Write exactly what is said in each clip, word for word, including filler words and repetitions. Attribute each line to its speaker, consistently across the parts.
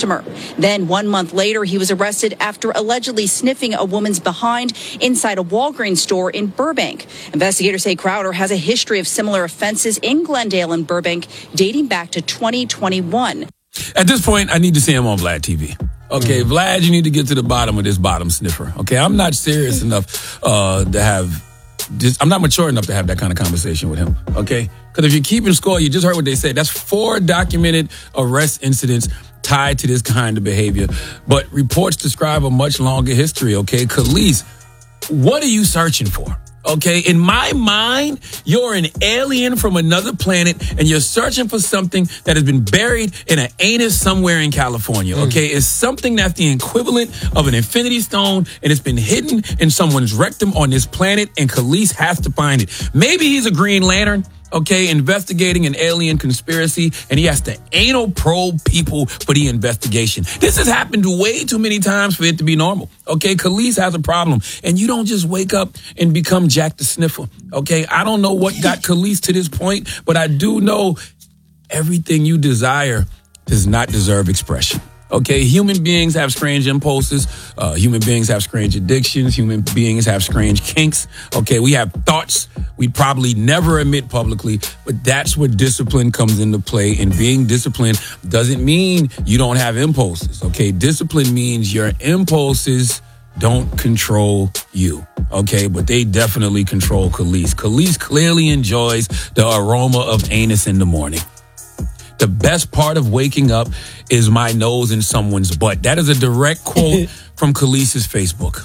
Speaker 1: customer. Then one month later, he was arrested after allegedly sniffing a woman's behind inside a Walgreens store in Burbank. Investigators say Crowder has a history of similar offenses in Glendale and Burbank dating back to twenty twenty-one.
Speaker 2: At this point, I need to see him on Vlad T V. Okay, mm-hmm. Vlad, you need to get to the bottom of this bottom sniffer. Okay, I'm not serious enough uh, to have this. I'm not mature enough to have that kind of conversation with him. Okay, because if you're keeping score, you just heard what they said. That's four documented arrest incidents tied to this kind of behavior. But reports describe a much longer history. Okay, Khalees, what are you searching for? Okay, in my mind, you're an alien from another planet and you're searching for something that has been buried in an anus somewhere in California. Okay, mm. It's something that's the equivalent of an infinity stone and it's been hidden in someone's rectum on this planet and Khalees has to find it. Maybe he's a Green Lantern. Okay, investigating an alien conspiracy, and he has to anal probe people for the investigation. This has happened way too many times for it to be normal. Okay, Khalees has a problem, and you don't just wake up and become Jack the Sniffer. Okay, I don't know what got Khalees to this point, but I do know everything you desire does not deserve expression. Okay, human beings have strange impulses. Uh, human beings have strange addictions. Human beings have strange kinks. Okay, we have thoughts we'd probably never admit publicly, but that's where discipline comes into play. And being disciplined doesn't mean you don't have impulses. Okay, discipline means your impulses don't control you. Okay, but they definitely control Khalees. Khalees clearly enjoys the aroma of anus in the morning. The best part of waking up is my nose in someone's butt. That is a direct quote from Khalees' Facebook.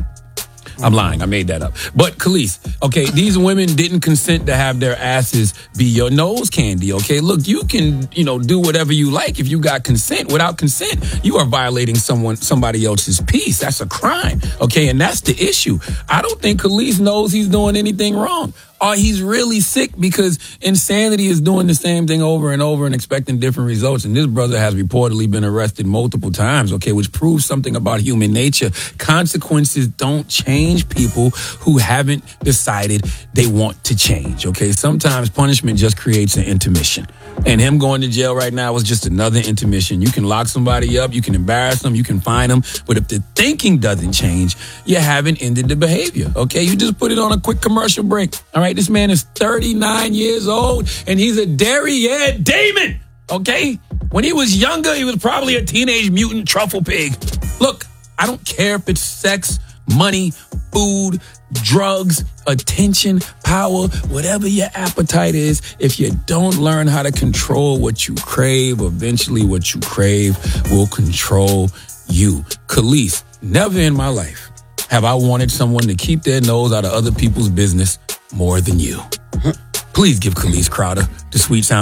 Speaker 2: I'm lying. I made that up. But Khalees, okay, these women didn't consent to have their asses be your nose candy, okay? Look, you can, you know, do whatever you like if you got consent. Without consent, you are violating someone, somebody else's peace. That's a crime, okay? And that's the issue. I don't think Khalees knows he's doing anything wrong. Or he's really sick because insanity is doing the same thing over and over and expecting different results. And this brother has reportedly been arrested multiple times, okay, which proves something about human nature. Consequences don't change people who haven't decided they want to change, okay? Sometimes punishment just creates an intermission. And him going to jail right now was just another intermission. You can lock somebody up, you can embarrass them, you can fine them. But if the thinking doesn't change, you haven't ended the behavior, okay? You just put it on a quick commercial break, all right? This man is thirty-nine years old, and he's a derriere Damon, okay? When he was younger, he was probably a teenage mutant truffle pig. Look, I don't care if it's sex, money, food, drugs, attention, power, whatever your appetite is. If you don't learn how to control what you crave, eventually what you crave will control you. Khalees, never in my life have I wanted someone to keep their nose out of other people's business more than you. Please give Khalees Crowder the sweet sound.